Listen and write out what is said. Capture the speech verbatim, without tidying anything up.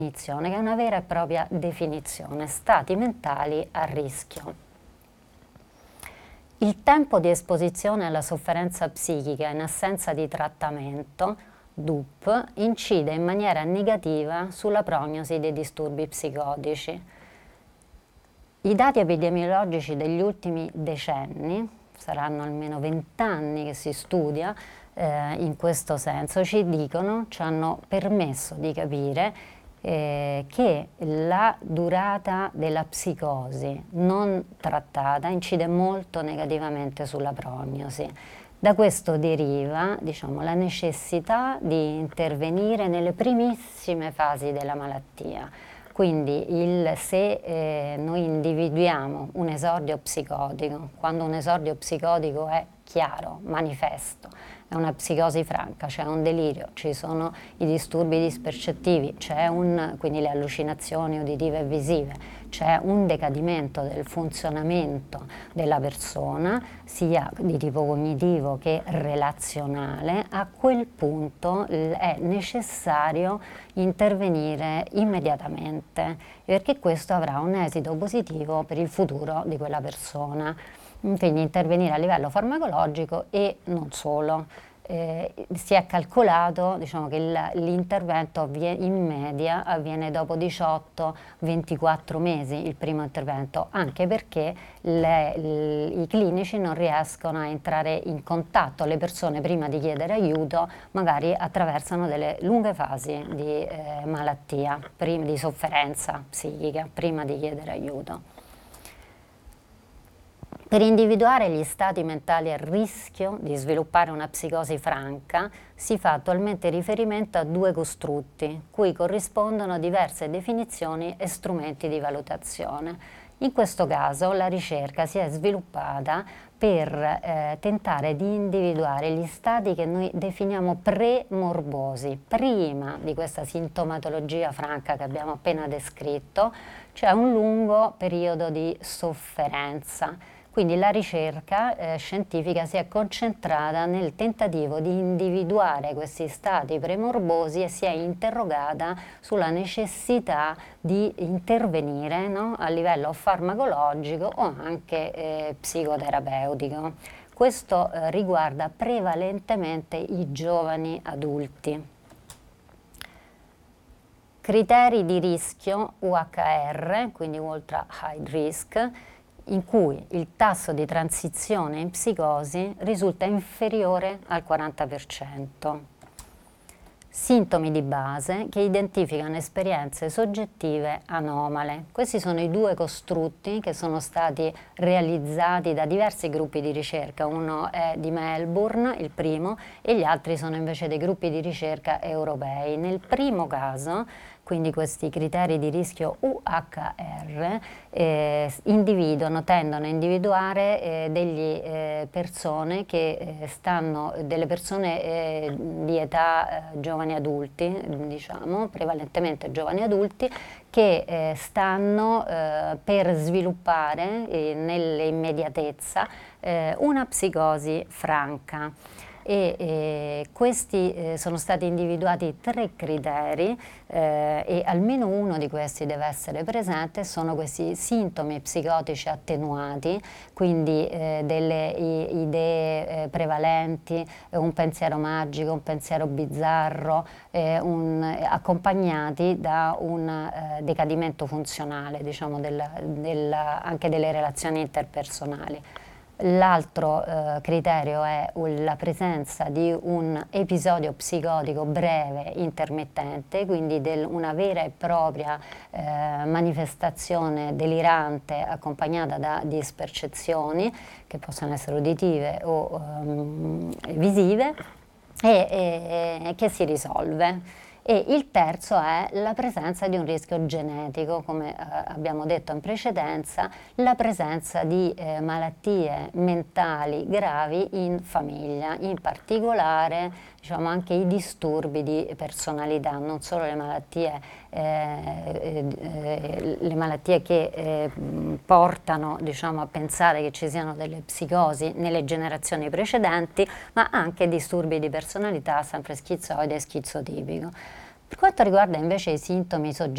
definizione, che è una vera e propria definizione, stati mentali a rischio. Il tempo di esposizione alla sofferenza psichica in assenza di trattamento, D U P, incide in maniera negativa sulla prognosi dei disturbi psicotici. I dati epidemiologici degli ultimi decenni, saranno almeno vent'anni che si studia eh, in questo senso, ci dicono, ci hanno permesso di capire eh, che la durata della psicosi non trattata incide molto negativamente sulla prognosi. Da questo deriva, diciamo, la necessità di intervenire nelle primissime fasi della malattia. Quindi il, se eh, noi individuiamo un esordio psicotico, quando un esordio psicotico è chiaro, manifesto, è una psicosi franca, c'è un delirio, ci sono i disturbi dispercettivi, c'è un, quindi le allucinazioni uditive e visive, c'è un decadimento del funzionamento della persona, sia di tipo cognitivo che relazionale, a quel punto è necessario intervenire immediatamente, perché questo avrà un esito positivo per il futuro di quella persona. Quindi intervenire a livello farmacologico e non solo. Eh, si è calcolato, diciamo, che l'intervento in media avviene dopo diciotto ventiquattro mesi, il primo intervento, anche perché le, le, i clinici non riescono a entrare in contatto, le persone prima di chiedere aiuto magari attraversano delle lunghe fasi di eh, malattia, prima, di sofferenza psichica, prima di chiedere aiuto. Per individuare gli stati mentali a rischio di sviluppare una psicosi franca si fa attualmente riferimento a due costrutti, cui corrispondono diverse definizioni e strumenti di valutazione. In questo caso la ricerca si è sviluppata per eh, tentare di individuare gli stati che noi definiamo pre-morbosi, prima di questa sintomatologia franca che abbiamo appena descritto, cioè un lungo periodo di sofferenza. Quindi la ricerca eh, scientifica si è concentrata nel tentativo di individuare questi stati premorbosi e si è interrogata sulla necessità di intervenire, no, a livello farmacologico o anche eh, psicoterapeutico. Questo eh, riguarda prevalentemente i giovani adulti. Criteri di rischio U H R, quindi Ultra High Risk, in cui il tasso di transizione in psicosi risulta inferiore al quaranta per cento. Sintomi di base che identificano esperienze soggettive anomale. Questi sono i due costrutti che sono stati realizzati da diversi gruppi di ricerca. Uno è di Melbourne, il primo, e gli altri sono invece dei gruppi di ricerca europei. Nel primo caso, quindi questi criteri di rischio U H R, eh, individuano, tendono a individuare eh, delle eh, persone che eh, stanno, delle persone eh, di età eh, giovani adulti, diciamo, prevalentemente giovani adulti, che eh, stanno eh, per sviluppare eh, nell'immediatezza eh, una psicosi franca. E eh, questi eh, sono stati individuati tre criteri eh, e almeno uno di questi deve essere presente. Sono questi sintomi psicotici attenuati, quindi eh, delle idee eh, prevalenti, eh, un pensiero magico, un pensiero bizzarro, eh, un, accompagnati da un eh, decadimento funzionale, diciamo, del, del, anche delle relazioni interpersonali. L'altro eh, criterio è la presenza di un episodio psicotico breve intermittente, quindi del, una vera e propria eh, manifestazione delirante accompagnata da dispercezioni che possono essere uditive o um, visive e, e, e che si risolve. E il terzo è la presenza di un rischio genetico, come eh, abbiamo detto in precedenza, la presenza di eh, malattie mentali gravi in famiglia, in particolare, diciamo, anche i disturbi di personalità, non solo le malattie, eh, eh, le malattie che eh, portano, diciamo, a pensare che ci siano delle psicosi nelle generazioni precedenti, ma anche disturbi di personalità, sempre schizoide e schizotipico. Per quanto riguarda invece i sintomi soggettivi,